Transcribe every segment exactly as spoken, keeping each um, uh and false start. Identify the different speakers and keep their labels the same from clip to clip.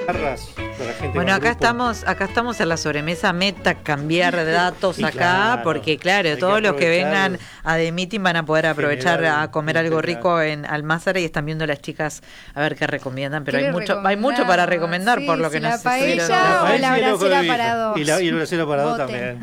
Speaker 1: Barras, para la gente
Speaker 2: bueno, acá
Speaker 1: grupo.
Speaker 2: estamos, acá estamos en la sobremesa meta cambiar de datos
Speaker 1: Y
Speaker 2: acá,
Speaker 1: claro,
Speaker 2: porque claro,
Speaker 1: hay que
Speaker 2: todos los que
Speaker 1: aprovechar,
Speaker 2: vengan a The Meeting van a poder aprovechar
Speaker 1: generar
Speaker 2: a comer
Speaker 1: un
Speaker 2: algo
Speaker 1: intercambio.
Speaker 2: rico en Almázara y están viendo las chicas a ver qué recomiendan, pero
Speaker 3: ¿Qué
Speaker 2: hay
Speaker 3: le
Speaker 2: mucho, hay mucho para recomendar
Speaker 3: Sí,
Speaker 2: por lo que
Speaker 3: si
Speaker 2: nos
Speaker 3: la paella
Speaker 2: estuvieron-
Speaker 3: o
Speaker 1: paella
Speaker 3: la
Speaker 1: y el ojo de
Speaker 3: bracera
Speaker 1: vieja.
Speaker 3: para dos.
Speaker 1: Y, la, y el bracero para dos
Speaker 3: Voten.
Speaker 1: también.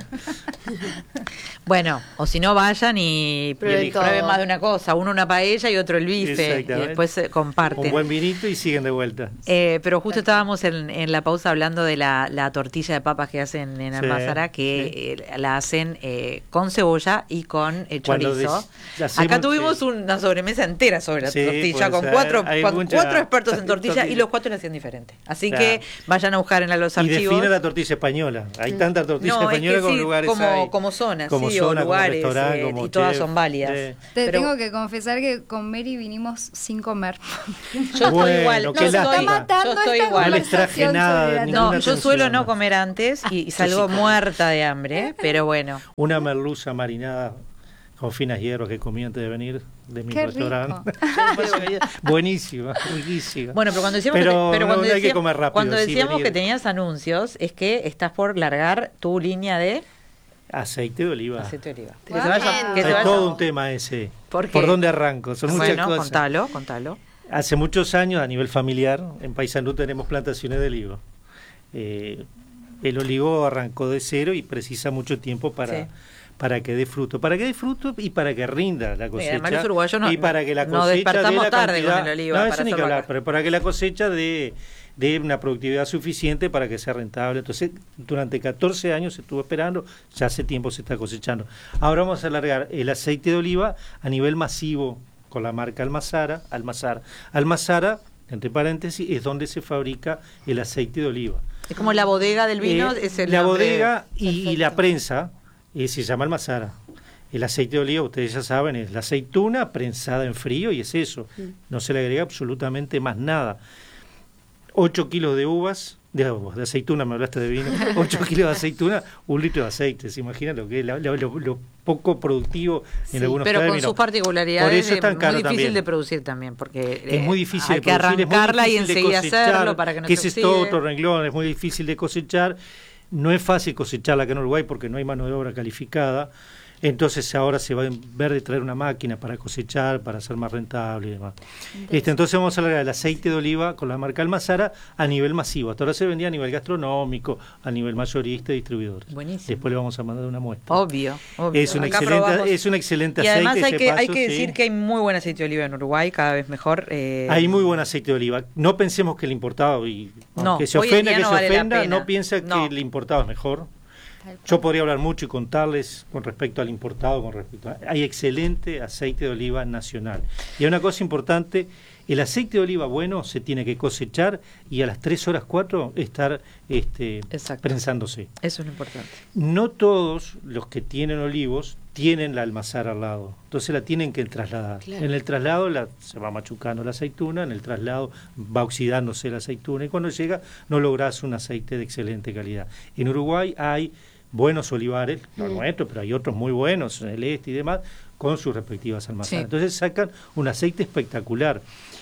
Speaker 2: Bueno, o si no vayan y
Speaker 4: Prueben
Speaker 2: prueben
Speaker 4: todo.
Speaker 2: más de una cosa, uno una paella y otro el bife, y
Speaker 1: Exactamente.
Speaker 2: después eh, comparten.
Speaker 1: Un buen vinito y siguen de vuelta.
Speaker 2: Eh, pero justo estábamos en, en la pausa hablando de la, la tortilla de papas que hacen en
Speaker 1: Sí,
Speaker 2: Almázara, que eh, la hacen eh, con cebolla y con eh,
Speaker 1: Cuando
Speaker 2: chorizo.
Speaker 1: des- hacemos-
Speaker 2: Acá tuvimos
Speaker 1: sí.
Speaker 2: una sobremesa entera sobre la
Speaker 1: Sí,
Speaker 2: tortilla,
Speaker 1: puede
Speaker 2: con
Speaker 1: ser.
Speaker 2: cuatro,
Speaker 1: Hay
Speaker 2: con
Speaker 1: mucha-
Speaker 2: cuatro expertos en tortilla,
Speaker 1: tortilla.
Speaker 2: y los cuatro la hacían diferente. Así
Speaker 1: Claro.
Speaker 2: que vayan a buscar en los
Speaker 1: Y
Speaker 2: archivos.
Speaker 1: define la tortilla española. Hay tantas tortillas
Speaker 2: No, es
Speaker 1: españolas
Speaker 2: que
Speaker 1: como
Speaker 2: sí,
Speaker 1: lugares
Speaker 2: como,
Speaker 1: hay.
Speaker 2: como zonas,
Speaker 1: Como
Speaker 2: sí,
Speaker 1: zona,
Speaker 2: o lugares,
Speaker 1: como restaurante,
Speaker 2: eh,
Speaker 1: como
Speaker 2: y todas
Speaker 1: chef.
Speaker 2: son válidas.
Speaker 1: Sí.
Speaker 3: Te
Speaker 2: Pero-
Speaker 3: tengo que confesar que con Mary vinimos sin comer.
Speaker 2: Yo estoy
Speaker 1: Bueno,
Speaker 2: igual,
Speaker 1: qué
Speaker 2: yo estoy,
Speaker 1: lástima.
Speaker 2: yo
Speaker 3: matando
Speaker 2: estoy
Speaker 3: esta
Speaker 2: igual.
Speaker 1: No les traje
Speaker 3: conversación
Speaker 1: nada,
Speaker 3: sobre la
Speaker 1: ninguna
Speaker 2: No, yo
Speaker 1: atención.
Speaker 2: suelo no comer antes y, y salgo
Speaker 1: sí.
Speaker 2: muerta de hambre, pero bueno.
Speaker 1: Una merluza marinada con finas hierbas que comí antes de venir de mi
Speaker 3: Qué
Speaker 1: restaurante. Buenísima, riquísima.
Speaker 2: Bueno, pero cuando decíamos,
Speaker 1: Pero
Speaker 2: que, pero
Speaker 1: no,
Speaker 2: cuando
Speaker 1: no hay que
Speaker 2: decíamos-
Speaker 1: comer rápido,
Speaker 2: cuando
Speaker 1: sí,
Speaker 2: decíamos
Speaker 1: venir.
Speaker 2: que tenías anuncios, es que estás por largar tu línea de
Speaker 1: Aceite de oliva.
Speaker 2: aceite de oliva. Que
Speaker 3: Wow.
Speaker 2: se vaya, que se
Speaker 1: Es
Speaker 2: vaya-
Speaker 1: todo un tema ese.
Speaker 2: ¿Por qué?
Speaker 1: dónde arranco? Son muchas
Speaker 2: Bueno,
Speaker 1: cosas.
Speaker 2: contalo, contalo.
Speaker 1: Hace muchos años, a nivel familiar, en Paysandú tenemos plantaciones de olivo. Eh, el olivo arrancó de cero y precisa mucho tiempo para,
Speaker 2: Sí.
Speaker 1: para que dé fruto. Para que dé fruto y para que rinda la cosecha.
Speaker 2: además los uruguayos no-
Speaker 1: y para que la
Speaker 2: no
Speaker 1: cosecha
Speaker 2: despertamos
Speaker 1: dé la
Speaker 2: tarde con
Speaker 1: cantidad-
Speaker 2: el olivo
Speaker 1: No,
Speaker 2: para
Speaker 1: eso ni que
Speaker 2: hacerlo
Speaker 1: hablar,
Speaker 2: acá.
Speaker 1: pero para que la cosecha dé, dé una productividad suficiente para que sea rentable. Entonces, durante catorce años se estuvo esperando, ya hace tiempo se está cosechando. Ahora vamos a alargar el aceite de oliva a nivel masivo con la marca Almazara, Almazara. Almazara, entre paréntesis, es donde se fabrica el aceite de oliva.
Speaker 2: Es como la bodega del vino.
Speaker 1: Eh,
Speaker 2: es el
Speaker 1: la
Speaker 2: nombre.
Speaker 1: bodega y, y la
Speaker 3: Perfecto.
Speaker 1: prensa eh, se llama Almazara. El aceite de oliva, ustedes ya saben, es la aceituna prensada en frío y es eso. No se le agrega absolutamente más nada. ocho kilos de uvas, de, uvas, de aceituna, me hablaste de vino, ocho kilos de aceituna, un litro de aceite. ¿Se imaginan lo que es lo, lo- lo poco productivo en
Speaker 2: Sí,
Speaker 1: algunos
Speaker 2: pero con
Speaker 1: términos?
Speaker 2: sus particularidades.
Speaker 1: Por eso es tan
Speaker 2: de-
Speaker 1: caro
Speaker 2: muy difícil
Speaker 1: también.
Speaker 2: de producir también, porque
Speaker 1: Es
Speaker 2: eh,
Speaker 1: muy difícil
Speaker 2: hay
Speaker 1: de
Speaker 2: que
Speaker 1: producir, es muy
Speaker 2: arrancarla y
Speaker 1: difícil de
Speaker 2: enseguida
Speaker 1: cosechar,
Speaker 2: hacerlo para que no
Speaker 1: que
Speaker 2: se
Speaker 1: ese es todo
Speaker 2: oxide.
Speaker 1: otro renglón, es muy difícil de cosechar. No es fácil cosecharla acá en Uruguay porque no hay mano de obra calificada. Entonces ahora se va a ver de traer una máquina para cosechar, para ser más rentable y demás. Este, entonces vamos a hablar del aceite de oliva con la marca Almazara a nivel masivo. Hasta ahora se vendía a nivel gastronómico, a nivel mayorista y distribuidores.
Speaker 2: Buenísimo.
Speaker 1: Después le vamos a mandar una muestra.
Speaker 2: Obvio, obvio.
Speaker 1: Es un
Speaker 2: Acá
Speaker 1: excelente,
Speaker 2: probamos.
Speaker 1: es un excelente
Speaker 2: Y
Speaker 1: aceite.
Speaker 2: además hay
Speaker 1: ese
Speaker 2: que, hay
Speaker 1: paso,
Speaker 2: que
Speaker 1: sí.
Speaker 2: decir que hay muy buen aceite de oliva en Uruguay, cada vez mejor. eh,
Speaker 1: Hay muy buen aceite de oliva. No pensemos que el importado, y
Speaker 2: No,
Speaker 1: aunque se
Speaker 2: hoy en
Speaker 1: ofenda,
Speaker 2: día
Speaker 1: que
Speaker 2: no
Speaker 1: se
Speaker 2: vale la
Speaker 1: ofenda,
Speaker 2: pena.
Speaker 1: no piensa
Speaker 2: No.
Speaker 1: que el importado es mejor. Yo podría hablar mucho y contarles con respecto al importado, con respecto a, hay excelente aceite de oliva nacional. Y hay una cosa importante, el aceite de oliva bueno se tiene que cosechar y a las tres horas cuatro estar este,
Speaker 2: Exacto.
Speaker 1: prensándose.
Speaker 2: Eso es lo importante.
Speaker 1: No todos los que tienen olivos tienen la almazara al lado, entonces la tienen que trasladar.
Speaker 4: Claro.
Speaker 1: En el traslado la, se va machucando la aceituna, en el traslado va oxidándose la aceituna y cuando llega no lográs un aceite de excelente calidad. En Uruguay hay buenos olivares, no
Speaker 4: Mm.
Speaker 1: nuestros, pero hay otros muy buenos, en el este y demás, con sus respectivas almazaras.
Speaker 2: Sí.
Speaker 1: Entonces sacan un aceite espectacular.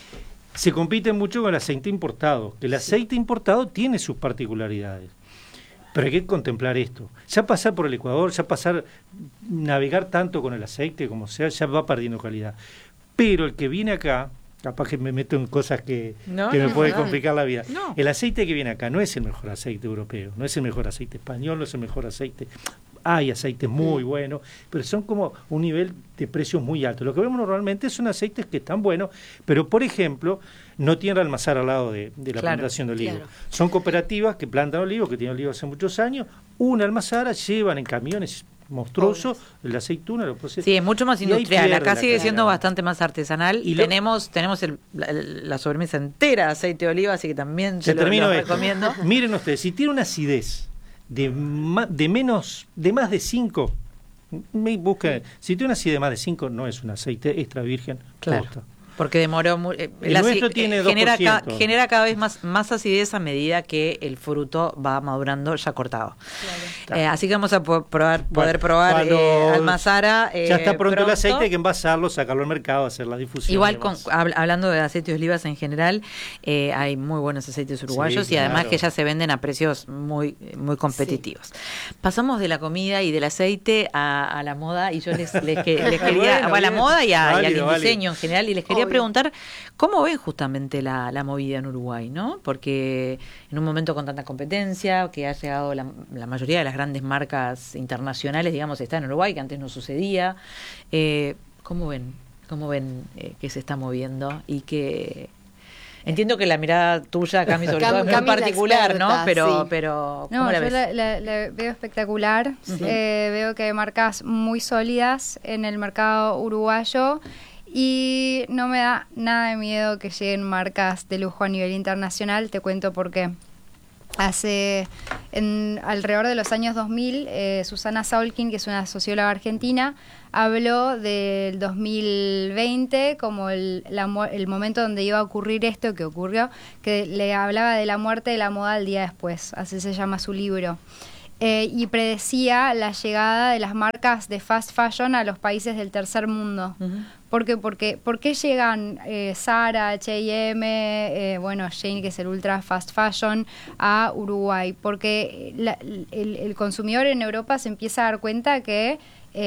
Speaker 1: Se compite mucho con el aceite importado, que el aceite importado tiene sus particularidades. Pero hay que contemplar esto. Ya pasar por el Ecuador, ya pasar, navegar tanto con el aceite como sea, ya va perdiendo calidad. Pero el que viene acá, capaz que me meto en cosas que,
Speaker 2: No,
Speaker 1: que me
Speaker 2: no,
Speaker 1: puede
Speaker 4: no.
Speaker 1: complicar la vida.
Speaker 2: No.
Speaker 1: El aceite que viene acá no es el mejor aceite europeo, no es el mejor aceite español, no es el mejor aceite. Hay aceites muy
Speaker 4: Mm.
Speaker 1: buenos, pero son como un nivel de precios muy alto. Lo que vemos normalmente son aceites que están buenos, pero por ejemplo, no tienen almazar al lado de, de la
Speaker 2: Claro,
Speaker 1: plantación de olivo.
Speaker 4: claro.
Speaker 1: Son cooperativas que plantan olivo, que tienen olivo hace muchos años, una almazara, llevan en camiones monstruosos la aceituna, lo procesan.
Speaker 2: Sí, es mucho más
Speaker 1: Y ahí
Speaker 2: industrial.
Speaker 1: pierde
Speaker 2: Acá
Speaker 1: la
Speaker 2: sigue
Speaker 1: calidad.
Speaker 2: siendo bastante más artesanal.
Speaker 1: Y
Speaker 2: Y
Speaker 1: lo-
Speaker 2: tenemos tenemos el- la, la sobremesa entera de aceite de oliva, así que también
Speaker 1: Se
Speaker 2: se lo,
Speaker 1: terminó
Speaker 2: lo
Speaker 1: esto.
Speaker 2: recomiendo.
Speaker 1: Miren ustedes, si tiene una acidez de, ma- de menos, de más de cinco, me busca, si tiene una acidez de más de cinco, no es un aceite extra virgen.
Speaker 2: Claro.
Speaker 1: posta.
Speaker 2: Porque demoró muy, eh,
Speaker 1: El
Speaker 2: la-
Speaker 1: nuestro
Speaker 2: eh,
Speaker 1: tiene
Speaker 2: genera, ca-
Speaker 1: dos por ciento.
Speaker 2: genera cada vez más, más acidez a medida que el fruto va madurando ya cortado.
Speaker 3: Claro.
Speaker 2: Eh, así que vamos a po- probar, poder
Speaker 1: Bueno,
Speaker 2: probar
Speaker 1: cuando
Speaker 2: eh, almazara. eh,
Speaker 1: ya está pronto, el aceite, hay que envasarlo, sacarlo al mercado, hacer la difusión. y
Speaker 2: Igual, con,
Speaker 1: demás.
Speaker 2: hab- hablando de aceite de olivas en general, eh, hay muy buenos aceites uruguayos
Speaker 1: Sí,
Speaker 2: y además
Speaker 1: claro.
Speaker 2: que ya se venden a precios muy muy competitivos. Pasamos de la comida y del aceite a, a la moda y yo les, les, que- les quería,
Speaker 1: Bueno,
Speaker 2: a la
Speaker 1: bien.
Speaker 2: moda y, a- y
Speaker 1: Válido,
Speaker 2: al
Speaker 1: válido.
Speaker 2: diseño en general, y les quería
Speaker 4: Obvio.
Speaker 2: preguntar cómo ven justamente la, la movida en Uruguay, ¿no? Porque en un momento con tanta competencia, que ha llegado la, la mayoría de las grandes marcas internacionales, digamos, está en Uruguay, que antes no sucedía. Eh, ¿Cómo ven? ¿Cómo ven eh, que se está moviendo? Y que entiendo que la mirada tuya, Cami, sobre
Speaker 4: Cam-
Speaker 2: todo es muy
Speaker 4: Cami la
Speaker 2: particular, ¿no?
Speaker 4: experta,
Speaker 2: Pero,
Speaker 4: sí.
Speaker 2: pero ¿cómo
Speaker 3: No,
Speaker 2: la
Speaker 3: yo
Speaker 2: ves?
Speaker 3: la, la- la veo espectacular. Eh, veo que hay marcas muy sólidas en el mercado uruguayo y no me da nada de miedo que lleguen marcas de lujo a nivel internacional. Te cuento por qué. Hace en, alrededor de los años dos mil, eh, Susana Saulkin, que es una socióloga argentina, habló del dos mil veinte como el, la mu- el momento donde iba a ocurrir esto que ocurrió, que le hablaba de la muerte de la moda al día después, así se llama su libro. Eh, y predecía la llegada de las marcas de fast fashion a los países del tercer mundo.
Speaker 2: Ujú.
Speaker 3: ¿Por qué? Porque, ¿por qué llegan eh, Zara, H y M, eh, bueno, Shein, que es el ultra fast fashion, a Uruguay? Porque la- el, el consumidor en Europa se empieza a dar cuenta que,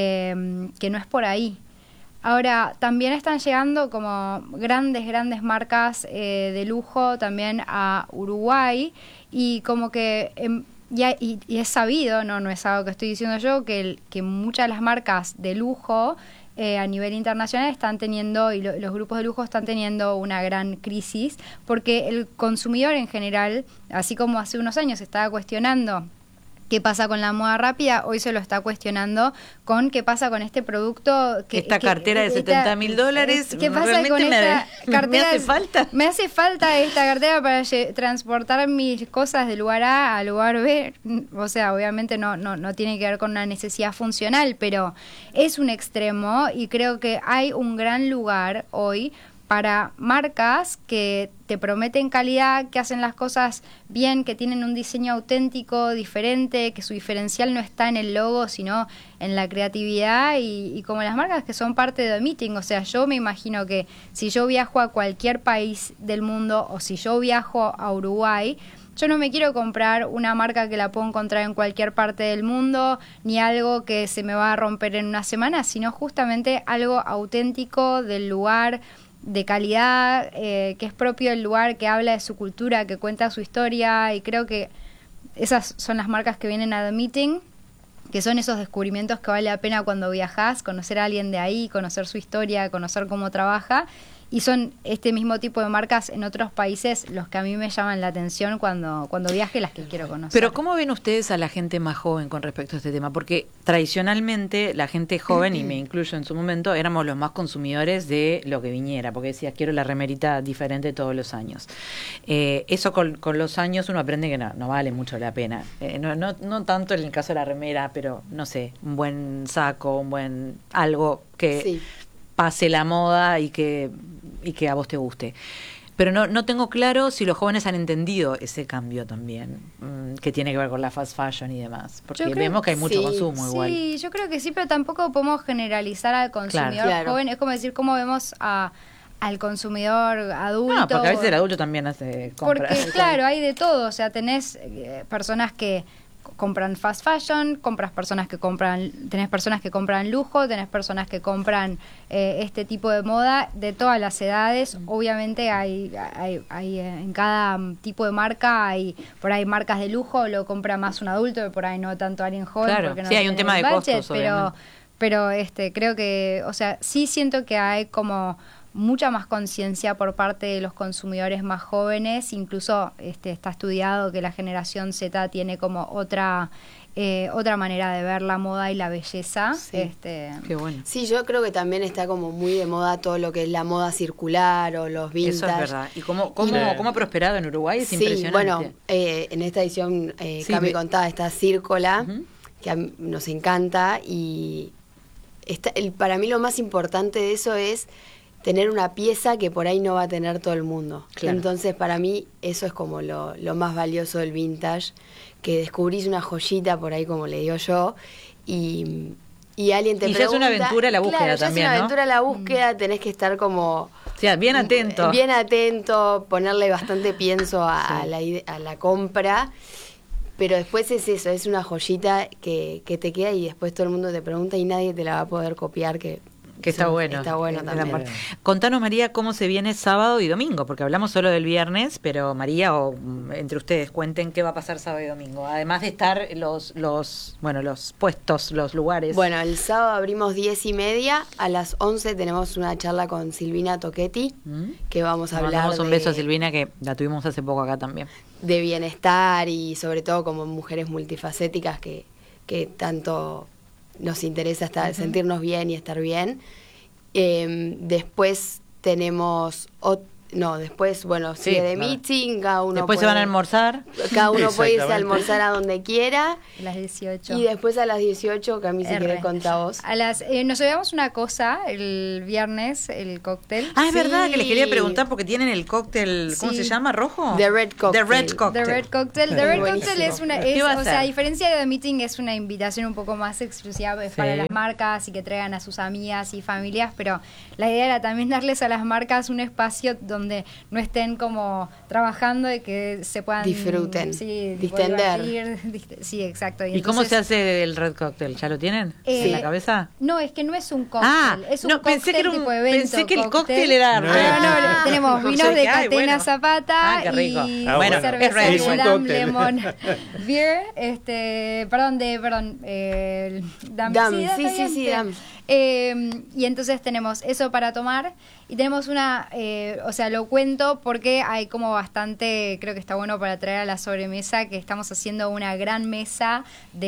Speaker 3: eh, que no es por ahí. Ahora, también están llegando como grandes, grandes marcas eh, de lujo también a Uruguay y como que... em, ya, y, y es sabido, no no es algo que estoy diciendo yo, que, el- que muchas de las marcas de lujo eh, a nivel internacional están teniendo, y lo- los grupos de lujo están teniendo una gran crisis, porque el consumidor en general, así como hace unos años estaba cuestionando qué pasa con la moda rápida, hoy se lo está cuestionando con qué pasa con este producto. Que,
Speaker 2: Esta
Speaker 3: que-
Speaker 2: cartera de
Speaker 3: esta-
Speaker 2: setenta mil dólares,
Speaker 3: ¿Qué pasa
Speaker 2: realmente
Speaker 3: con
Speaker 2: me-
Speaker 3: esta
Speaker 2: me
Speaker 3: cartera?
Speaker 2: hace falta.
Speaker 3: Me hace falta esta cartera para lle- transportar mis cosas de lugar A al lugar B. O sea, obviamente no, no, no tiene que ver con una necesidad funcional, pero es un extremo y creo que hay un gran lugar hoy para marcas que te prometen calidad, que hacen las cosas bien, que tienen un diseño auténtico, diferente, que su diferencial no está en el logo, sino en la creatividad y, y como las marcas que son parte de The Meeting. O sea, yo me imagino que si yo viajo a cualquier país del mundo o si yo viajo a Uruguay, yo no me quiero comprar una marca que la puedo encontrar en cualquier parte del mundo, ni algo que se me va a romper en una semana, sino justamente algo auténtico del lugar, de calidad, eh, que es propio del lugar, que habla de su cultura, que cuenta su historia, y creo que esas son las marcas que vienen a The Meeting, que son esos descubrimientos que vale la pena cuando viajas, conocer a alguien de ahí, conocer su historia, conocer cómo trabaja, y son este mismo tipo de marcas en otros países los que a mí me llaman la atención cuando, cuando viaje, las que quiero conocer.
Speaker 2: Pero ¿cómo ven ustedes a la gente más joven con respecto a este tema? Porque tradicionalmente la gente joven, y me incluyo en su momento, éramos los más consumidores de lo que viniera, porque decías, quiero la remerita diferente todos los años. Eh, eso con, con los años uno aprende que no, no vale mucho la pena. Eh, no, no, no tanto en el caso de la remera, pero no sé, un buen saco, un buen algo que
Speaker 4: Sí.
Speaker 2: pase la moda y que, y que a vos te guste. Pero no, no tengo claro si los jóvenes han entendido ese cambio también, mmm, que tiene que ver con la fast fashion y demás. Porque
Speaker 3: Yo creo-
Speaker 2: vemos que hay mucho
Speaker 4: sí,
Speaker 2: consumo igual.
Speaker 3: Sí, yo creo que sí, pero tampoco podemos generalizar al consumidor
Speaker 2: Claro.
Speaker 4: Claro.
Speaker 3: joven. Es como decir, cómo vemos a, al consumidor adulto.
Speaker 2: No, porque a veces el adulto también hace compras.
Speaker 3: Porque, claro, hay de todo. O sea, tenés eh, personas que c- compran fast fashion, compras personas que compran, tenés personas que compran lujo, tenés personas que compran eh, este tipo de moda de todas las edades. Obviamente hay, hay, hay eh, en cada mm, tipo de marca hay por ahí marcas de lujo, lo compra más un adulto, por ahí no tanto alguien joven.
Speaker 2: Claro,
Speaker 3: porque no
Speaker 2: sí, hay un
Speaker 3: tiene
Speaker 2: tema
Speaker 3: el
Speaker 2: de
Speaker 3: budget,
Speaker 2: costos,
Speaker 3: pero
Speaker 2: obviamente.
Speaker 3: pero este creo que, o sea, sí siento que hay como mucha más conciencia por parte de los consumidores más jóvenes. Incluso este está estudiado que la generación Z tiene como otra eh, otra manera de ver la moda y la belleza.
Speaker 4: Sí.
Speaker 3: Este,
Speaker 2: Qué bueno.
Speaker 4: Sí, yo creo que también está como muy de moda todo lo que es la moda circular o los vintage.
Speaker 2: Eso es verdad. ¿Y cómo, cómo,
Speaker 1: Sí.
Speaker 2: cómo ha prosperado en Uruguay? Es
Speaker 4: Sí,
Speaker 2: impresionante.
Speaker 4: bueno, eh, en esta edición eh,
Speaker 2: Sí,
Speaker 4: Cami
Speaker 2: me-
Speaker 4: contaba esta Círcola,
Speaker 2: Ujú.
Speaker 4: que a mí nos encanta y está, el, para mí lo más importante de eso es tener una pieza que por ahí no va a tener todo el mundo.
Speaker 2: Claro.
Speaker 4: Entonces, para mí, eso es como lo, lo más valioso del vintage, que descubrís una joyita por ahí, como le digo yo, y, y alguien te
Speaker 2: Y ya
Speaker 4: pregunta...
Speaker 2: es una aventura la búsqueda
Speaker 4: claro, ya
Speaker 2: también,
Speaker 4: es una
Speaker 2: ¿no?
Speaker 4: aventura la búsqueda, tenés que estar como...
Speaker 2: O sea, bien atento.
Speaker 4: Bien atento, ponerle bastante pienso a,
Speaker 2: Sí.
Speaker 4: a, la, ide- a la compra, pero después es eso, es una joyita que, que te queda y después todo el mundo te pregunta y nadie te la va a poder copiar, que,
Speaker 2: Que está
Speaker 4: eso
Speaker 2: bueno.
Speaker 4: Está bueno
Speaker 2: Es la
Speaker 4: también.
Speaker 2: parte. Contanos, María, cómo se viene sábado y domingo, porque hablamos solo del viernes, pero María, o mm, entre ustedes, cuenten qué va a pasar sábado y domingo. Además de estar los, los, bueno, los puestos, los lugares.
Speaker 4: Bueno, el sábado abrimos diez y media, a las once tenemos una charla con Silvina Toquetti,
Speaker 2: ¿Mm?
Speaker 4: que vamos a
Speaker 2: Le
Speaker 4: hablar
Speaker 2: mandamos un
Speaker 4: de,
Speaker 2: beso a Silvina, que la tuvimos hace poco acá también.
Speaker 4: de bienestar y sobre todo como mujeres multifacéticas que, que tanto nos interesa estar,
Speaker 2: Ujú.
Speaker 4: sentirnos bien y estar bien. Eh, después tenemos, ot- no, después, bueno,
Speaker 2: Sí,
Speaker 4: sigue de
Speaker 2: claro.
Speaker 4: meeting, cada uno
Speaker 2: Después se
Speaker 4: puede-
Speaker 2: van a almorzar.
Speaker 4: cada uno puede irse a
Speaker 1: Exactamente.
Speaker 4: almorzar a donde quiera.
Speaker 3: A las dieciocho.
Speaker 4: Y después a las dieciocho, que a mí si
Speaker 3: R.
Speaker 4: querés contar vos.
Speaker 3: A las, eh, nos llevamos una cosa el viernes, el cóctel.
Speaker 2: Ah, es
Speaker 4: Sí.
Speaker 2: verdad que les quería preguntar porque tienen el cóctel, ¿cómo
Speaker 3: Sí.
Speaker 2: se llama? ¿Rojo?
Speaker 4: The Red Cocktail.
Speaker 2: The Red Cocktail.
Speaker 3: The Red Cocktail. The Red
Speaker 4: Buenísimo.
Speaker 3: Cocktail es una,
Speaker 2: ¿Qué
Speaker 3: es,
Speaker 2: va a
Speaker 3: o
Speaker 2: ser?
Speaker 3: sea, a diferencia de The Meeting, es una invitación un poco más exclusiva es
Speaker 2: Sí.
Speaker 3: para las marcas y que traigan a sus amigas y familias, pero la idea era también darles a las marcas un espacio donde no estén como trabajando y que se puedan
Speaker 4: Disfruten,
Speaker 3: sí, tipo,
Speaker 4: distender.
Speaker 3: divertir, dist- sí, exacto.
Speaker 2: ¿Y cómo
Speaker 3: entonces-
Speaker 2: se hace el Red Cocktail? ¿Ya lo tienen
Speaker 3: Eh,
Speaker 2: en la cabeza?
Speaker 3: No, es que no es un cóctel,
Speaker 2: Ah,
Speaker 3: es un
Speaker 2: no,
Speaker 3: cóctel
Speaker 2: pensé que era un-
Speaker 3: tipo evento.
Speaker 2: pensé que el cóctel era
Speaker 1: No,
Speaker 3: No, no, no,
Speaker 2: Ah.
Speaker 3: tenemos
Speaker 2: Yo
Speaker 3: vinos de
Speaker 2: dije, ay,
Speaker 3: Catena
Speaker 2: bueno.
Speaker 3: Zapata
Speaker 2: Ah, qué rico.
Speaker 3: y
Speaker 1: Ah,
Speaker 2: bueno,
Speaker 3: cerveza
Speaker 2: es
Speaker 3: de
Speaker 2: Es un
Speaker 3: Dam
Speaker 1: cóctel.
Speaker 3: Lemon Beer, este, perdón, de, perdón, eh, Dam,
Speaker 4: Dam,
Speaker 3: sí,
Speaker 4: sí,
Speaker 3: está
Speaker 4: sí,
Speaker 3: bien,
Speaker 4: sí,
Speaker 3: te-
Speaker 4: Dam.
Speaker 3: Eh, y entonces tenemos eso para tomar y tenemos una, eh, o sea, lo cuento porque hay como bastante, creo que está bueno para traer a la sobremesa, que estamos haciendo una gran mesa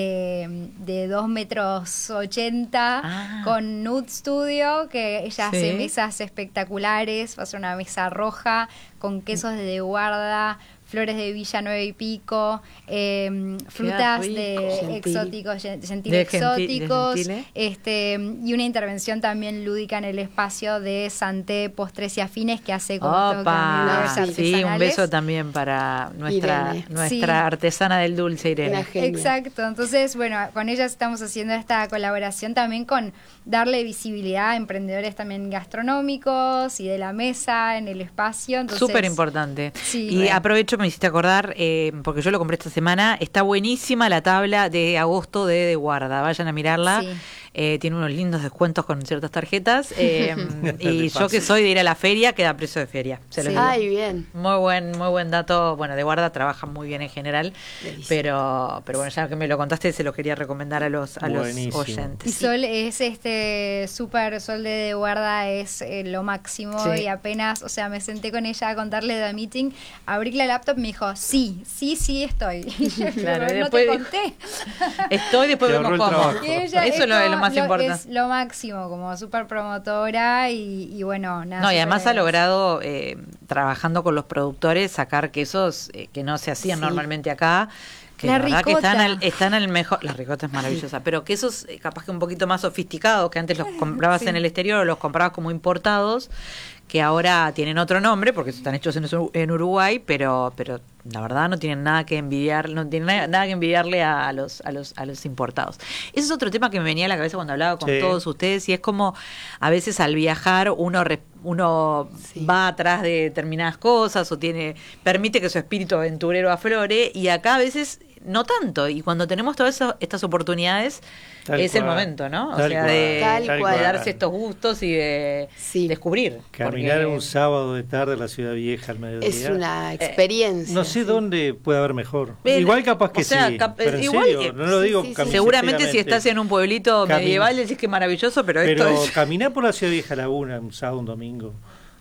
Speaker 3: de, de dos metros ochenta
Speaker 2: Ah.
Speaker 3: con Nude Studio, que ella
Speaker 2: Sí.
Speaker 3: hace mesas espectaculares, va a ser una mesa roja con quesos de guarda, flores de Villa Nueve y Pico, eh, frutas
Speaker 2: rico.
Speaker 3: de
Speaker 4: Gentil.
Speaker 3: exóticos, gen- gentil
Speaker 2: De gentil- de
Speaker 3: exóticos,
Speaker 2: gentile.
Speaker 3: este y una intervención también lúdica en el espacio de Santé Postres y Afines, que hace como todo
Speaker 2: Opa,
Speaker 3: candilejas
Speaker 2: sí, un
Speaker 3: artesanales.
Speaker 2: beso también para nuestra
Speaker 4: Irene.
Speaker 2: nuestra
Speaker 3: Sí.
Speaker 2: artesana del dulce, Irene.
Speaker 4: Una genia.
Speaker 3: Exacto, entonces, bueno, con ellas estamos haciendo esta colaboración también con darle visibilidad a emprendedores también gastronómicos y de la mesa en el espacio. Entonces,
Speaker 2: Súper importante.
Speaker 3: Sí.
Speaker 2: Y
Speaker 3: Bueno.
Speaker 2: aprovecho, me hiciste acordar, eh, porque yo lo compré esta semana, está buenísima la tabla de agosto de, de Guarda, vayan a mirarla.
Speaker 3: Sí.
Speaker 2: Eh, tiene unos lindos descuentos con ciertas tarjetas. eh, y
Speaker 1: De
Speaker 2: yo que
Speaker 1: paso.
Speaker 2: soy de ir a la feria, queda a precio de feria. Se los
Speaker 3: Sí.
Speaker 2: digo.
Speaker 4: Ay, bien.
Speaker 2: Muy buen, muy buen dato. Bueno, de Guarda trabajan muy bien en general,
Speaker 4: Delicioso.
Speaker 2: pero, pero bueno, ya que me lo contaste, se lo quería recomendar a los, a los
Speaker 1: Buenísimo.
Speaker 2: oyentes.
Speaker 3: Y Sol es este súper Sol de, de guarda, es eh, lo máximo.
Speaker 2: Sí.
Speaker 3: Y apenas, o sea, me senté con ella a contarle de meeting, abrí la laptop y me dijo, sí, sí, sí estoy.
Speaker 2: Claro,
Speaker 3: Pero
Speaker 2: y
Speaker 3: no
Speaker 2: después
Speaker 3: te
Speaker 2: dijo-
Speaker 3: conté.
Speaker 2: Estoy, después
Speaker 1: Te
Speaker 2: vemos
Speaker 1: ahorró el
Speaker 2: cómo.
Speaker 1: trabajo.
Speaker 3: Y ella
Speaker 2: Eso es lo,
Speaker 3: como
Speaker 2: lo más importante.
Speaker 3: Es lo máximo, como súper promotora y, y bueno, nada.
Speaker 2: No, y
Speaker 3: súper
Speaker 2: además ha
Speaker 3: agradecida.
Speaker 2: logrado, eh, trabajando con los productores, sacar quesos eh, que no se hacían
Speaker 4: Sí.
Speaker 2: normalmente acá. Que
Speaker 3: La
Speaker 2: la, verdad que están
Speaker 3: ricota.
Speaker 2: al, están al mejor. La ricota es maravillosa, pero quesos eh, capaz que un poquito más sofisticados, que antes los comprabas
Speaker 3: Sí.
Speaker 2: en el exterior o los comprabas como importados, que ahora tienen otro nombre porque están hechos en, en Uruguay, pero pero la verdad no tienen nada que envidiar, no tienen nada, nada que envidiarle a, a los a los a los importados. Ese es otro tema que me venía a la cabeza cuando hablaba con
Speaker 1: Sí.
Speaker 2: todos ustedes, y es como a veces al viajar uno re- uno
Speaker 4: Sí.
Speaker 2: va atrás de determinadas cosas o tiene permite que su espíritu aventurero aflore, y acá a veces no tanto, y cuando tenemos todas esas- estas oportunidades
Speaker 1: Tal
Speaker 2: es el
Speaker 1: cual.
Speaker 2: momento, ¿no? O
Speaker 1: Tal
Speaker 2: sea,
Speaker 1: cual,
Speaker 2: de,
Speaker 4: Tal
Speaker 2: de
Speaker 4: cual.
Speaker 2: darse estos gustos y de
Speaker 4: Sí.
Speaker 2: descubrir.
Speaker 1: Caminar
Speaker 2: porque-
Speaker 1: un sábado de tarde a la ciudad vieja al mediodía.
Speaker 4: Es una experiencia.
Speaker 1: No sé
Speaker 4: sí.
Speaker 1: dónde puede haber mejor.
Speaker 2: Ven,
Speaker 1: Igual capaz que
Speaker 2: o sea,
Speaker 1: sí.
Speaker 2: cap-
Speaker 1: pero en
Speaker 2: igual,
Speaker 1: serio,
Speaker 2: eh,
Speaker 1: no lo
Speaker 4: sí,
Speaker 1: digo
Speaker 4: sí, sí.
Speaker 1: cami-
Speaker 2: Seguramente si
Speaker 1: sinceramente.
Speaker 2: estás en un pueblito
Speaker 1: Cami-
Speaker 2: medieval decís que es maravilloso, pero,
Speaker 1: Pero
Speaker 2: esto es...
Speaker 1: caminar por la ciudad vieja Laguna un sábado, un domingo,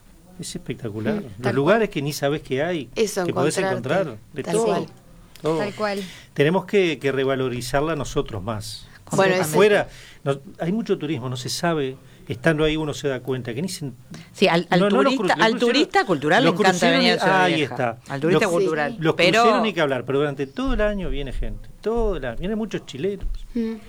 Speaker 1: es espectacular. Los
Speaker 3: tal
Speaker 1: lugares que ni sabes que hay,
Speaker 4: Eso,
Speaker 1: que podés
Speaker 4: encontrarte.
Speaker 1: encontrar, de
Speaker 4: Tal
Speaker 1: todo.
Speaker 4: cual.
Speaker 1: todo.
Speaker 3: Tal cual.
Speaker 1: Tenemos que, que revalorizarla nosotros más.
Speaker 4: Bueno,
Speaker 2: completamente.
Speaker 4: eso-
Speaker 1: Afuera no- hay mucho turismo, no se sabe. Estando ahí uno se da cuenta que ni se,
Speaker 2: Sí, al, al
Speaker 1: No, no, los
Speaker 2: turista,
Speaker 1: cru- los
Speaker 2: al
Speaker 1: cruceros-
Speaker 2: turista cultural le
Speaker 1: los
Speaker 2: encanta
Speaker 1: cruceros
Speaker 2: venir a
Speaker 1: ni-
Speaker 2: Ciudad
Speaker 1: ahí
Speaker 2: Vieja.
Speaker 1: está.
Speaker 2: Al turista
Speaker 1: Los-
Speaker 2: cultural.
Speaker 1: los
Speaker 2: pero
Speaker 1: cruceros ni que hablar, pero durante todo el año viene gente, todo el año, vienen muchos chilenos.
Speaker 4: Mm.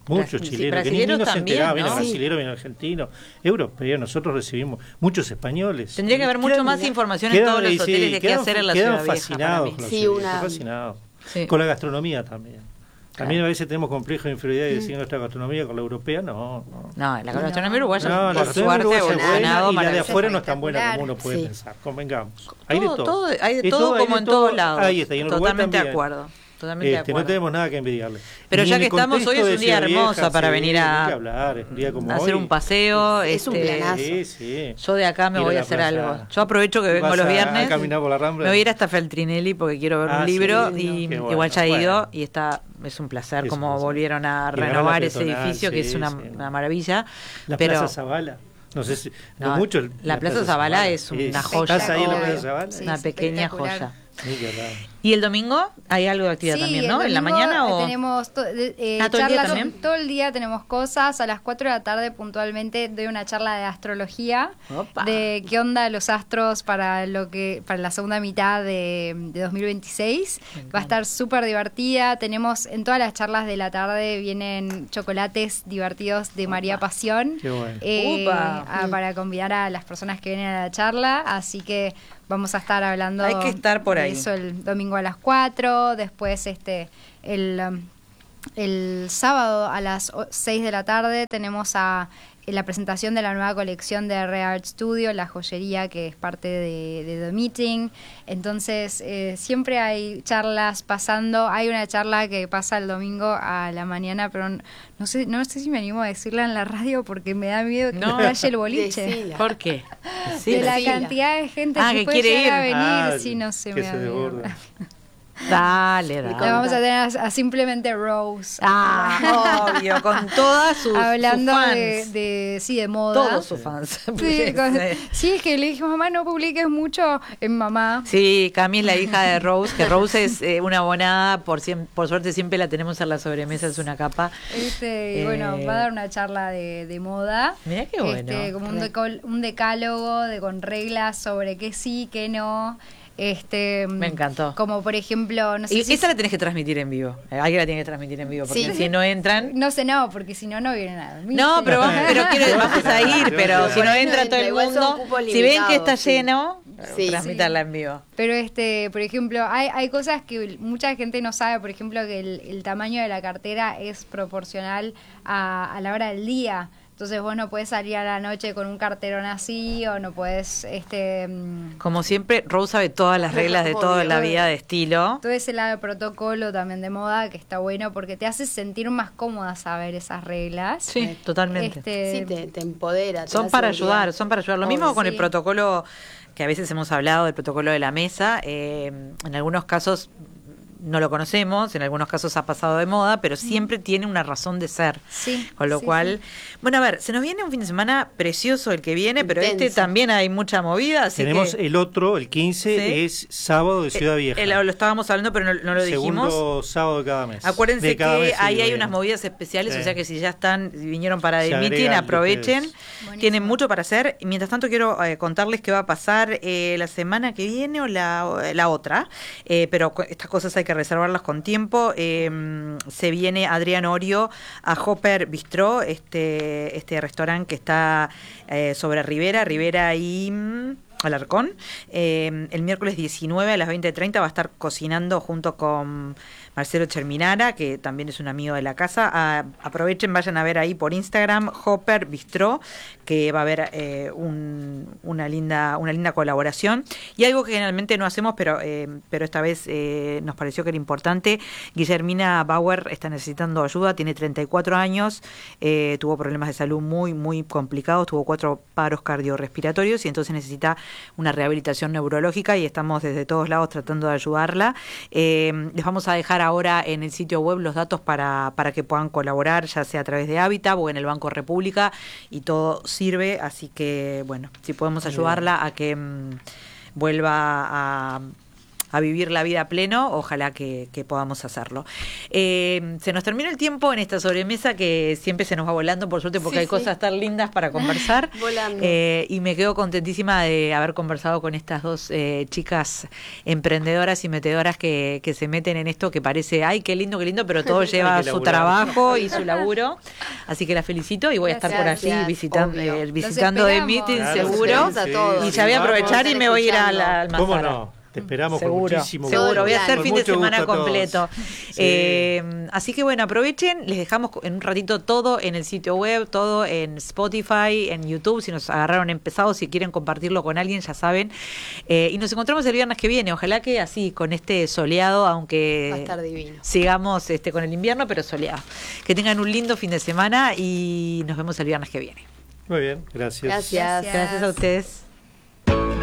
Speaker 1: Muchos
Speaker 2: Sí,
Speaker 1: chilenos, que ni, ni
Speaker 2: brasileros
Speaker 1: nos
Speaker 2: también,
Speaker 1: enteraba,
Speaker 2: ¿no?
Speaker 1: vienen
Speaker 2: Sí.
Speaker 1: brasileños, vienen argentinos, europeos, nosotros recibimos muchos españoles.
Speaker 2: Tendría que haber mucho
Speaker 1: Quedan-
Speaker 2: más información en
Speaker 1: quedan-
Speaker 2: todos los
Speaker 1: sí,
Speaker 2: hoteles de qué
Speaker 1: quedan-
Speaker 2: hacer en la
Speaker 1: quedan
Speaker 2: Ciudad Vieja,
Speaker 1: fascinados
Speaker 2: para mí.
Speaker 1: con los
Speaker 4: Sí,
Speaker 1: ciudad
Speaker 4: una-
Speaker 1: vieja, fascinados.
Speaker 2: Sí.
Speaker 1: Con la gastronomía también. También
Speaker 2: Claro.
Speaker 1: a veces tenemos complejos de inferioridad de decir nuestra gastronomía con la europea, no, no.
Speaker 2: No, la gastronomía uruguaya
Speaker 1: No, la
Speaker 2: por
Speaker 1: gastronomía
Speaker 2: suerte
Speaker 1: uruguaya
Speaker 2: ha
Speaker 1: es buena
Speaker 2: evolucionado
Speaker 1: y la de
Speaker 2: maravilloso.
Speaker 1: afuera no es tan buena como
Speaker 3: Espectacular.
Speaker 1: uno puede
Speaker 4: Sí.
Speaker 1: pensar, convengamos. Hay de
Speaker 2: Todo,
Speaker 1: todo.
Speaker 2: todo, hay de
Speaker 1: Es
Speaker 2: todo
Speaker 1: hay
Speaker 2: como
Speaker 1: de
Speaker 2: en
Speaker 1: todo.
Speaker 2: todos lados.
Speaker 1: Ahí está, y en Uruguay
Speaker 2: Totalmente de
Speaker 1: también.
Speaker 2: acuerdo. Totalmente de
Speaker 1: Este,
Speaker 2: acuerdo.
Speaker 1: no tenemos nada que envidiarle.
Speaker 2: Pero
Speaker 1: Ni
Speaker 2: ya
Speaker 1: en
Speaker 2: que
Speaker 1: el
Speaker 2: estamos,
Speaker 1: contexto
Speaker 2: hoy es
Speaker 1: de
Speaker 2: un día
Speaker 1: Ciudad
Speaker 2: hermoso
Speaker 1: Vieja,
Speaker 2: para
Speaker 1: sí,
Speaker 2: venir
Speaker 1: ni
Speaker 2: a
Speaker 1: que hablar, es un día como
Speaker 2: hacer
Speaker 1: hoy.
Speaker 2: un paseo.
Speaker 4: Es un
Speaker 2: este,
Speaker 4: planazo.
Speaker 1: Sí, sí.
Speaker 2: Yo de acá me
Speaker 1: Ir a
Speaker 2: voy a
Speaker 1: la
Speaker 2: hacer
Speaker 1: plaza.
Speaker 2: algo. Yo aprovecho que vengo
Speaker 1: ¿Vas
Speaker 2: los
Speaker 1: a-
Speaker 2: viernes.
Speaker 1: a caminar por la Rambla?
Speaker 2: Me voy a ir hasta Feltrinelli porque quiero ver
Speaker 1: Ah,
Speaker 2: un
Speaker 1: sí,
Speaker 2: libro
Speaker 1: qué
Speaker 2: y
Speaker 1: bueno,
Speaker 2: igual ya he ido
Speaker 1: bueno.
Speaker 2: y está es un placer
Speaker 1: Es un
Speaker 2: como
Speaker 1: placer.
Speaker 2: volvieron a
Speaker 1: Y agarrar la
Speaker 2: renovar ese
Speaker 1: peatonal,
Speaker 2: edificio que
Speaker 1: sí,
Speaker 2: es una,
Speaker 1: sí.
Speaker 2: una maravilla.
Speaker 1: La
Speaker 2: pero
Speaker 1: Plaza Zavala. No sé si.
Speaker 2: No,
Speaker 1: no mucho,
Speaker 2: la Plaza Zavala es una joya.
Speaker 1: ¿Estás ahí en la Plaza
Speaker 3: Obvio.
Speaker 1: Zavala?
Speaker 3: Sí,
Speaker 2: una
Speaker 3: es
Speaker 2: pequeña
Speaker 3: espectacular.
Speaker 2: joya.
Speaker 1: Sí, verdad.
Speaker 2: ¿Y el domingo hay algo de actividad
Speaker 3: Sí,
Speaker 2: también,
Speaker 3: el
Speaker 2: no? ¿En la
Speaker 3: domingo,
Speaker 2: mañana
Speaker 3: eh,
Speaker 2: o...?
Speaker 3: tenemos to- de- eh,
Speaker 2: Ah, ¿todo el día
Speaker 3: charlas,
Speaker 2: también?
Speaker 3: todo el día tenemos cosas. A las cuatro de la tarde puntualmente doy una charla de astrología,
Speaker 2: Opa.
Speaker 3: de qué onda los astros para lo que para la segunda mitad de, de dos mil veintiséis. Va a estar súper divertida. Tenemos en todas las charlas de la tarde vienen chocolates divertidos de María Pasión.
Speaker 1: Qué bueno.
Speaker 3: eh,
Speaker 2: Upa.
Speaker 3: a- para convidar a las personas que vienen a la charla, así que vamos a estar hablando
Speaker 2: Hay que estar por
Speaker 3: de
Speaker 2: ahí.
Speaker 3: eso el domingo a las cuatro, después este el, um, el sábado a las o- seis de la tarde tenemos a la presentación de la nueva colección de Re Art Studio, la joyería que es parte de, de The Meeting. Entonces, eh, siempre hay charlas pasando. Hay una charla que pasa el domingo a la mañana, pero no, no sé no sé si me animo a decirla en la radio porque me da miedo que
Speaker 2: No.
Speaker 3: estalle el boliche.
Speaker 4: Decila.
Speaker 2: ¿Por qué?
Speaker 3: De la
Speaker 4: Decila.
Speaker 3: cantidad de gente
Speaker 2: Ah,
Speaker 3: que,
Speaker 2: que
Speaker 3: puede
Speaker 2: quiere
Speaker 3: llegar a
Speaker 2: ir.
Speaker 3: venir,
Speaker 1: Ah,
Speaker 3: sí, no sé,
Speaker 1: que
Speaker 3: me da
Speaker 1: se
Speaker 3: miedo.
Speaker 1: desborda.
Speaker 2: Dale,
Speaker 3: La
Speaker 2: dale.
Speaker 3: vamos a tener a, a simplemente Rose.
Speaker 2: Ah, obvio, con todas sus,
Speaker 3: Hablando
Speaker 2: sus fans.
Speaker 3: de, de, sí, de moda.
Speaker 2: Todos sus fans.
Speaker 3: Sí, con-
Speaker 2: Sí.
Speaker 3: sí, es que le dije, mamá, no publiques mucho en mamá.
Speaker 2: Sí, Cami es la hija de Rose, que Rose es eh, una abonada, por, siem- por suerte siempre la tenemos en la sobremesa, es una capa.
Speaker 3: Este, y bueno,
Speaker 2: Eh,
Speaker 3: va a dar una charla de, de moda.
Speaker 2: Mirá qué bueno.
Speaker 3: Este, como un,
Speaker 2: Re.
Speaker 3: deco- un decálogo de, con reglas sobre qué sí, qué no. Este,
Speaker 2: Me encantó.
Speaker 3: Como por ejemplo, no sé
Speaker 2: Y
Speaker 3: si
Speaker 2: esa la tenés que transmitir en vivo. Eh, Alguien la tiene que transmitir en vivo, porque
Speaker 3: Sí.
Speaker 2: si no entran...
Speaker 3: no sé, no, porque si no, no viene nada.
Speaker 2: No, pero, vamos, pero quiero, vamos a ir, pero si no
Speaker 4: Bueno,
Speaker 2: entra todo el
Speaker 4: igual son
Speaker 2: mundo,
Speaker 4: cupos
Speaker 2: si ven que está
Speaker 4: limitados, sí.
Speaker 2: lleno,
Speaker 4: Sí.
Speaker 2: transmitarla en vivo.
Speaker 3: Pero este, por ejemplo, hay, hay cosas que mucha gente no sabe, por ejemplo, que el, el tamaño de la cartera es proporcional a, a la hora del día. Entonces vos no podés salir a la noche con un carterón así o no podés, este, mm,
Speaker 2: Como siempre, Rose sabe todas las reglas de toda la vida de estilo.
Speaker 3: todo ese lado de protocolo también de moda que está bueno porque te hace sentir más cómoda saber esas reglas.
Speaker 2: Sí, totalmente.
Speaker 3: Este,
Speaker 4: Sí, te, te empodera. te
Speaker 2: Son
Speaker 4: da
Speaker 2: para
Speaker 4: seguridad.
Speaker 2: ayudar, son para ayudar. Lo
Speaker 3: Obvio,
Speaker 2: mismo con el
Speaker 3: sí.
Speaker 2: protocolo que a veces hemos hablado del protocolo de la mesa. eh, en algunos casos no lo conocemos, en algunos casos ha pasado de moda, pero siempre tiene una razón de ser.
Speaker 3: Sí,
Speaker 2: Con lo
Speaker 3: sí,
Speaker 2: cual, bueno, a ver, se nos viene un fin de semana precioso el que viene, pero este
Speaker 4: Intenso.
Speaker 2: también hay mucha movida, así
Speaker 1: Tenemos
Speaker 2: que
Speaker 1: el otro, el quince,
Speaker 2: Sí.
Speaker 1: es sábado de Ciudad Vieja.
Speaker 2: eh, lo, lo estábamos hablando, pero no, no lo dijimos.
Speaker 1: Segundo sábado de cada mes.
Speaker 2: Acuérdense
Speaker 1: De cada
Speaker 2: que
Speaker 1: mes, sí,
Speaker 2: ahí
Speaker 1: digo
Speaker 2: hay
Speaker 1: bien.
Speaker 2: unas movidas especiales,
Speaker 1: Sí.
Speaker 2: o sea que si ya están, vinieron para
Speaker 1: Se
Speaker 2: el meeting,
Speaker 1: agregan
Speaker 2: aprovechen.
Speaker 1: ustedes.
Speaker 3: Buenísimo.
Speaker 2: Tienen mucho para hacer. Y mientras tanto quiero eh, contarles qué va a pasar eh, la semana que viene o la, la otra. Eh, pero cu- estas cosas hay que reservarlas con tiempo. Eh, se viene Adrián Orio a Hopper Bistró, este, este restaurante que está eh, sobre Rivera, Rivera y... mm, Alarcón. Eh, el miércoles diecinueve a las veinte treinta va a estar cocinando junto con Marcelo Cherminara, que también es un amigo de la casa. Ah, aprovechen, vayan a ver ahí por Instagram, Hopper Bistró, que va a haber eh, un- una linda una linda colaboración. Y algo que generalmente no hacemos, pero, eh, pero esta vez eh, nos pareció que era importante. Guillermina Bauer está necesitando ayuda, tiene treinta y cuatro años, eh, tuvo problemas de salud muy, muy complicados, tuvo cuatro paros cardiorrespiratorios y entonces necesita una rehabilitación neurológica y estamos desde todos lados tratando de ayudarla. Eh, les vamos a dejar ahora en el sitio web los datos para, para que puedan colaborar, ya sea a través de Hábitat o en el Banco República, y todo sirve, así que bueno, si podemos ayudarla a que mm, vuelva a a vivir la vida a pleno, ojalá que, que podamos hacerlo. Eh, se nos termina el tiempo en esta sobremesa que siempre se nos va volando, por suerte, porque
Speaker 4: Sí,
Speaker 2: hay
Speaker 4: sí.
Speaker 2: cosas tan lindas para conversar.
Speaker 4: Volando.
Speaker 2: Eh, y me quedo contentísima de haber conversado con estas dos eh, chicas emprendedoras y metedoras que, que se meten en esto que parece, ay, qué lindo, qué lindo, pero todo lleva
Speaker 1: Hay que
Speaker 2: su
Speaker 1: laburar.
Speaker 2: trabajo y su laburo. Así que las felicito y voy a estar por allí
Speaker 4: Gracias,
Speaker 2: visitando,
Speaker 4: obvio.
Speaker 2: eh,
Speaker 3: Los
Speaker 2: visitando de
Speaker 3: esperamos.
Speaker 2: meeting
Speaker 1: Claro,
Speaker 2: seguro.
Speaker 4: esperamos a todos.
Speaker 2: Y ya voy a aprovechar y me voy a ir a la
Speaker 1: ¿Cómo
Speaker 2: Almazara.
Speaker 1: no? Te esperamos
Speaker 2: Seguro,
Speaker 1: con muchísimo
Speaker 2: seguro,
Speaker 1: gusto.
Speaker 2: voy a hacer
Speaker 1: Con
Speaker 2: fin de
Speaker 1: mucho
Speaker 2: semana
Speaker 1: gusto a todos.
Speaker 2: completo.
Speaker 1: Sí.
Speaker 2: Eh, así que bueno, aprovechen, les dejamos en un ratito todo en el sitio web, todo en Spotify, en YouTube, si nos agarraron empezados, si quieren compartirlo con alguien, ya saben. Eh, y nos encontramos el viernes que viene, ojalá que así, con este soleado, aunque
Speaker 4: Va a estar divino.
Speaker 2: sigamos este con el invierno, pero soleado. Que tengan un lindo fin de semana y nos vemos el viernes que viene.
Speaker 1: Muy bien, gracias.
Speaker 4: Gracias.
Speaker 2: Gracias a ustedes.